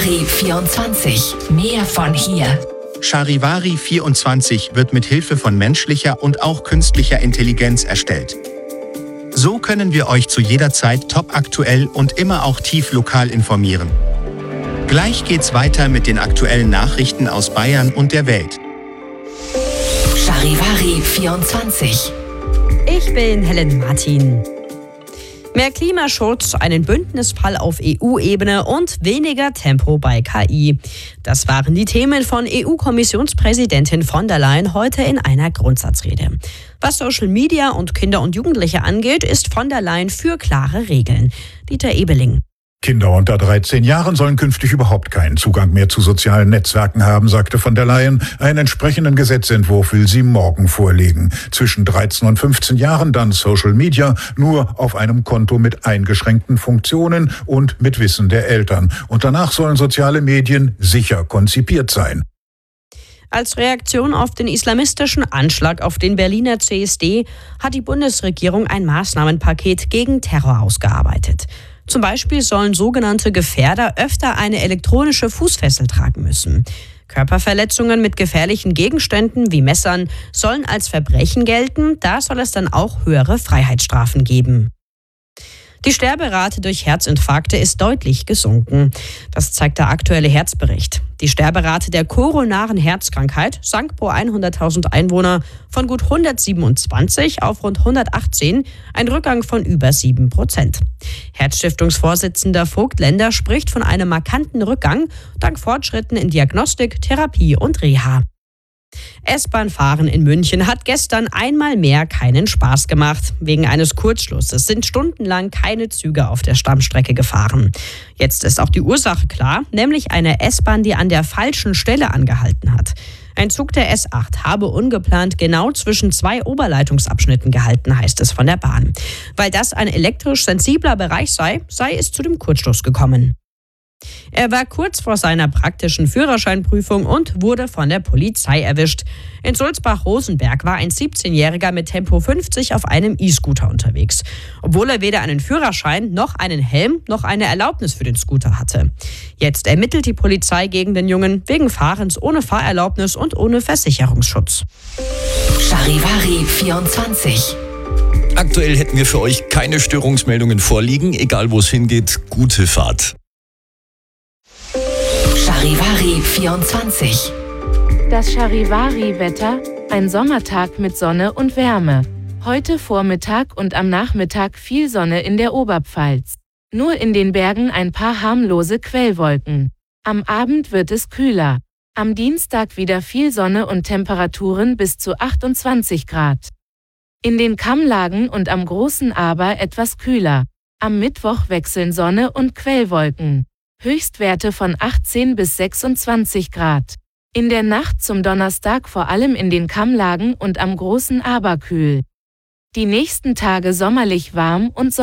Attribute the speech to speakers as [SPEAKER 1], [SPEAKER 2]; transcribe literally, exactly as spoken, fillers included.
[SPEAKER 1] Charivari vierundzwanzig. Mehr von hier.
[SPEAKER 2] Charivari vierundzwanzig wird mit Hilfe von menschlicher und auch künstlicher Intelligenz erstellt. So können wir euch zu jeder Zeit topaktuell und immer auch tief lokal informieren. Gleich geht's weiter mit den aktuellen Nachrichten aus Bayern und der Welt.
[SPEAKER 1] Charivari vierundzwanzig.
[SPEAKER 3] Ich bin Helen Martin. Mehr Klimaschutz, einen Bündnisfall auf E U-Ebene und weniger Tempo bei K I. Das waren die Themen von E U-Kommissionspräsidentin von der Leyen heute in einer Grundsatzrede. Was Social Media und Kinder und Jugendliche angeht, ist von der Leyen für klare Regeln. Dieter Ebeling.
[SPEAKER 4] Kinder unter dreizehn Jahren sollen künftig überhaupt keinen Zugang mehr zu sozialen Netzwerken haben, sagte von der Leyen. Einen entsprechenden Gesetzentwurf will sie morgen vorlegen. Zwischen dreizehn und fünfzehn Jahren dann Social Media, nur auf einem Konto mit eingeschränkten Funktionen und mit Wissen der Eltern. Und danach sollen soziale Medien sicher konzipiert sein.
[SPEAKER 3] Als Reaktion auf den islamistischen Anschlag auf den Berliner C S D hat die Bundesregierung ein Maßnahmenpaket gegen Terror ausgearbeitet. Zum Beispiel sollen sogenannte Gefährder öfter eine elektronische Fußfessel tragen müssen. Körperverletzungen mit gefährlichen Gegenständen wie Messern sollen als Verbrechen gelten, da soll es dann auch höhere Freiheitsstrafen geben. Die Sterberate durch Herzinfarkte ist deutlich gesunken. Das zeigt der aktuelle Herzbericht. Die Sterberate der koronaren Herzkrankheit sank pro hunderttausend Einwohner von gut hundertsiebenundzwanzig auf rund hundertachtzehn, ein Rückgang von über sieben Prozent. Herzstiftungsvorsitzender Vogt Lender spricht von einem markanten Rückgang dank Fortschritten in Diagnostik, Therapie und Reha. S-Bahn-Fahren in München hat gestern einmal mehr keinen Spaß gemacht. Wegen eines Kurzschlusses sind stundenlang keine Züge auf der Stammstrecke gefahren. Jetzt ist auch die Ursache klar, nämlich eine S-Bahn, die an der falschen Stelle angehalten hat. Ein Zug der S acht habe ungeplant genau zwischen zwei Oberleitungsabschnitten gehalten, heißt es von der Bahn. Weil das ein elektrisch sensibler Bereich sei, sei es zu dem Kurzschluss gekommen. Er war kurz vor seiner praktischen Führerscheinprüfung und wurde von der Polizei erwischt. In Sulzbach-Rosenberg war ein siebzehnjähriger mit Tempo fünfzig auf einem E-Scooter unterwegs, obwohl er weder einen Führerschein noch einen Helm noch eine Erlaubnis für den Scooter hatte. Jetzt ermittelt die Polizei gegen den Jungen wegen Fahrens ohne Fahrerlaubnis und ohne Versicherungsschutz.
[SPEAKER 1] Charivari vierundzwanzig.
[SPEAKER 5] Aktuell hätten wir für euch keine Störungsmeldungen vorliegen. Egal wo es hingeht, gute Fahrt.
[SPEAKER 1] Charivari vierundzwanzig.
[SPEAKER 6] Das Charivari-Wetter, ein Sommertag mit Sonne und Wärme. Heute Vormittag und am Nachmittag viel Sonne in der Oberpfalz. Nur in den Bergen ein paar harmlose Quellwolken. Am Abend wird es kühler. Am Dienstag wieder viel Sonne und Temperaturen bis zu achtundzwanzig Grad. In den Kammlagen und am Großen Aber etwas kühler. Am Mittwoch wechseln Sonne und Quellwolken. Höchstwerte von achtzehn bis sechsundzwanzig Grad. In der Nacht zum Donnerstag vor allem in den Kammlagen und am Großen Aber kühl. Die nächsten Tage sommerlich warm und sonnig.